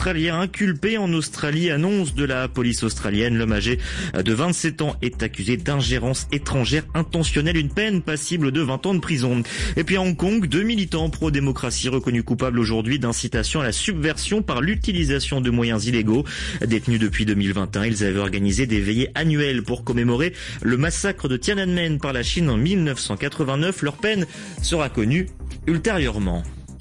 Australien inculpé en Australie, annonce de la police australienne. L'homme âgé de 27 ans est accusé d'ingérence étrangère intentionnelle, une peine passible de 20 ans de prison. Et puis à Hong Kong, 2 militants pro-démocratie reconnus coupables aujourd'hui d'incitation à la subversion par l'utilisation de moyens illégaux. Détenus depuis 2021, ils avaient organisé des veillées annuelles pour commémorer le massacre de Tiananmen par la Chine en 1989. Leur peine sera connue ultérieurement.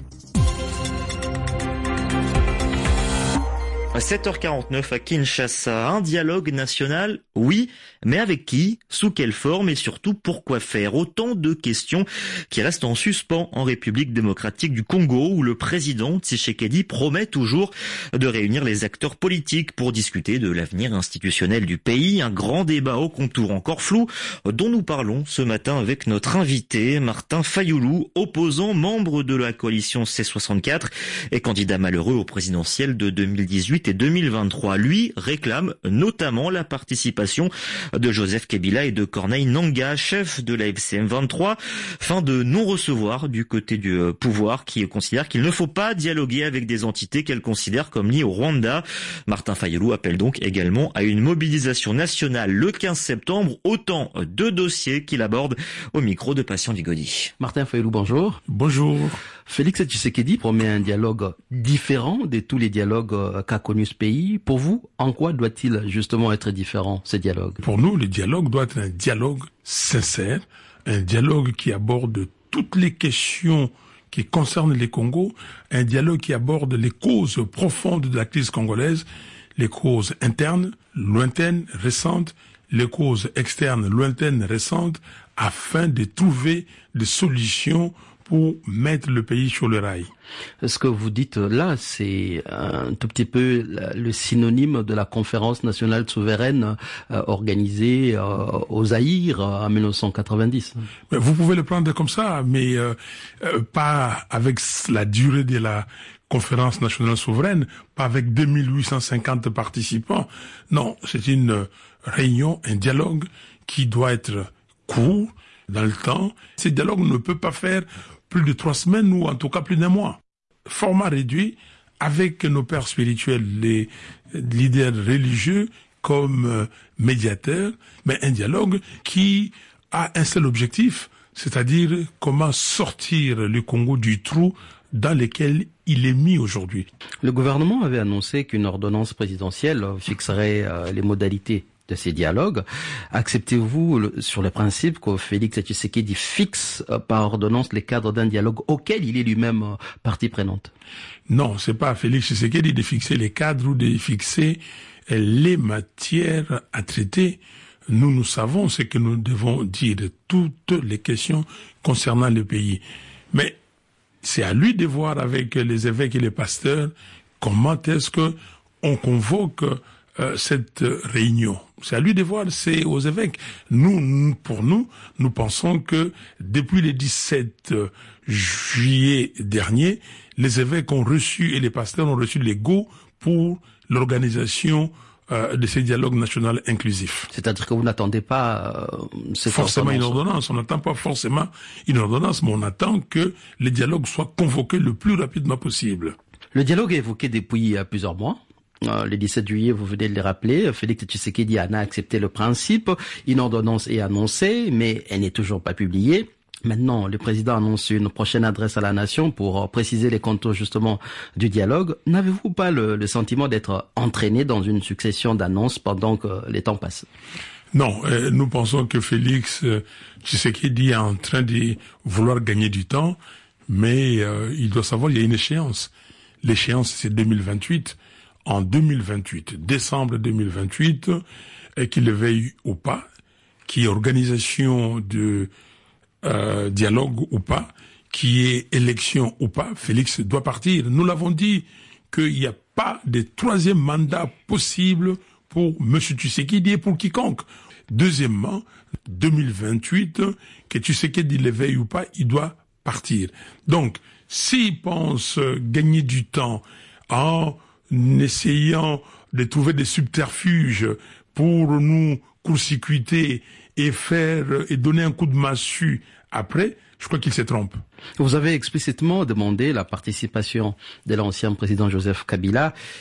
À 7h49 à Kinshasa, un dialogue national, oui, mais avec qui, sous quelle forme et surtout pourquoi faire? Autant de questions qui restent en suspens en République démocratique du Congo, où le président Tshisekedi promet toujours de réunir les acteurs politiques pour discuter de l'avenir institutionnel du pays. Un grand débat aux contours encore flous dont nous parlons ce matin avec notre invité Martin Fayulu, opposant, membre de la coalition C64 et candidat malheureux au présidentiel de 2018 et 2023. Lui réclame notamment la participation de Joseph Kabila et de Corneille Nangaa, chef de la FCM 23, fin de non-recevoir du côté du pouvoir qui considère qu'il ne faut pas dialoguer avec des entités qu'elle considère comme liées au Rwanda. Martin Fayulu appelle donc également à une mobilisation nationale le 15 septembre, autant de dossiers qu'il aborde au micro de Patient Ligodi. Martin Fayulu, bonjour. Bonjour. Félix Tshisekedi promet un dialogue différent de tous les dialogues qu'a connu ce pays. Pour vous, en quoi doit-il justement être différent, ce dialogue? Pour nous, le dialogue doit être un dialogue sincère, un dialogue qui aborde toutes les questions qui concernent les Congos, un dialogue qui aborde les causes profondes de la crise congolaise, les causes internes, lointaines, récentes, les causes externes, lointaines, récentes, afin de trouver des solutions pour mettre le pays sur le rail. Ce que vous dites là, c'est un tout petit peu le synonyme de la conférence nationale souveraine organisée au Zaïre en 1990. Mais vous pouvez le prendre comme ça, mais pas avec la durée de la conférence nationale souveraine, pas avec 2850 participants. Non, c'est une réunion, un dialogue qui doit être court dans le temps. Ce dialogue ne peut pas faire plus de 3 semaines ou en tout cas plus d'1 mois. Format réduit avec nos pères spirituels, les leaders religieux comme médiateurs, mais un dialogue qui a un seul objectif, c'est-à-dire comment sortir le Congo du trou dans lequel il est mis aujourd'hui. Le gouvernement avait annoncé qu'une ordonnance présidentielle fixerait les modalités de ces dialogues. Acceptez-vous sur le principe que Félix Tshisekedi fixe par ordonnance les cadres d'un dialogue auquel il est lui-même partie prenante? Non, c'est pas à Félix Tshisekedi de fixer les cadres ou de fixer les matières à traiter. Nous savons ce que nous devons dire de toutes les questions concernant le pays. Mais c'est à lui de voir avec les évêques et les pasteurs comment est-ce que on convoque cette réunion. C'est à lui de voir, c'est aux évêques. Nous pensons que depuis le 17 juillet dernier, les évêques ont reçu et les pasteurs ont reçu les go pour l'organisation de ces dialogues nationaux inclusifs. C'est-à-dire que vous n'attendez pas forcément une ordonnance. On n'attend pas forcément une ordonnance, mais on attend que les dialogues soient convoqués le plus rapidement possible. Le dialogue est évoqué depuis plusieurs mois. Le 17 juillet, vous venez de le rappeler, Félix Tshisekedi en a accepté le principe. Une ordonnance est annoncée, mais elle n'est toujours pas publiée. Maintenant, le président annonce une prochaine adresse à la nation pour préciser les contours justement du dialogue. N'avez-vous pas le sentiment d'être entraîné dans une succession d'annonces pendant que les temps passent? Non, nous pensons que Félix Tshisekedi est en train de vouloir gagner du temps, mais il doit savoir qu'il y a une échéance. L'échéance, c'est 2028. En 2028, décembre 2028, qu'il le veuille ou pas, qui est organisation de dialogue ou pas, qui est élection ou pas, Félix doit partir. Nous l'avons dit qu'il n'y a pas de 3e mandat possible pour M. Tshisekedi et pour quiconque. Deuxièmement, 2028, que Tshisekedi le veuille ou pas, il doit partir. Donc, s'il pense gagner du temps en essayant de trouver des subterfuges pour nous court-circuiter et donner un coup de massue après, je crois qu'il se trompe. Vous avez explicitement demandé la participation de l'ancien président Joseph Kabila.